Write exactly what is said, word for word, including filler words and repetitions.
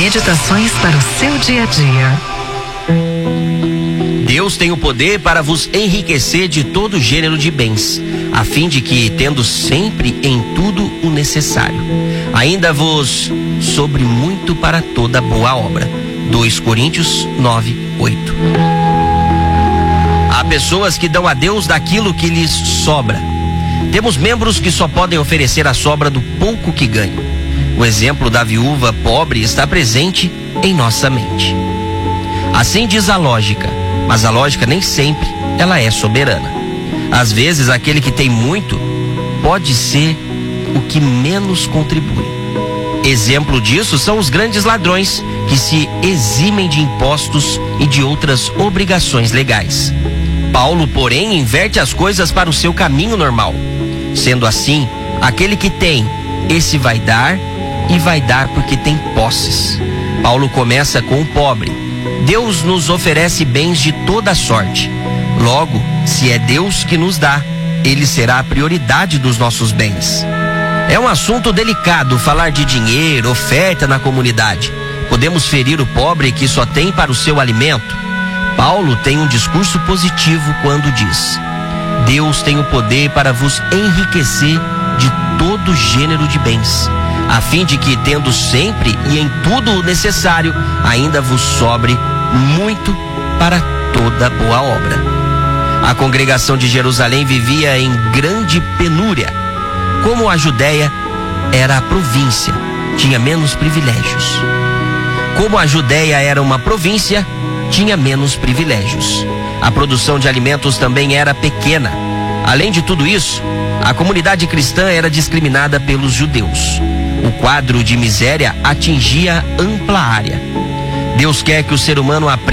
Meditações para o seu dia a dia. Deus tem o poder para vos enriquecer de todo gênero de bens, a fim de que, tendo sempre em tudo o necessário, ainda vos sobre muito para toda boa obra. dois Coríntios nove, oito. Há pessoas que dão a Deus daquilo que lhes sobra. Temos membros que só podem oferecer a sobra do pouco que ganham. O exemplo da viúva pobre está presente em nossa mente. Assim diz a lógica, mas a lógica nem sempre ela é soberana. Às vezes aquele que tem muito pode ser o que menos contribui. Exemplo disso são os grandes ladrões que se eximem de impostos e de outras obrigações legais. Paulo, porém, inverte as coisas para o seu caminho normal. Sendo assim, aquele que tem, esse vai dar e vai dar porque tem posses. Paulo começa com o pobre. Deus nos oferece bens de toda sorte. Logo, se é Deus que nos dá, Ele será a prioridade dos nossos bens. É um assunto delicado falar de dinheiro, oferta na comunidade. Podemos ferir o pobre que só tem para o seu alimento. Paulo tem um discurso positivo quando diz: Deus tem o poder para vos enriquecer de todo gênero de bens, a fim de que, tendo sempre e em tudo o necessário, ainda vos sobre muito para toda boa obra. A congregação de Jerusalém vivia em grande penúria. Como a Judéia era a província, tinha menos privilégios. Como a Judéia era uma província, tinha menos privilégios. A produção de alimentos também era pequena. Além de tudo isso, a comunidade cristã era discriminada pelos judeus. O quadro de miséria atingia ampla área. Deus quer que o ser humano aprenda